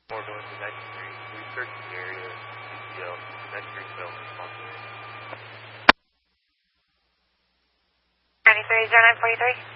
More going to 93. We searched the area. CCL. 93 failed responsibility. 930943.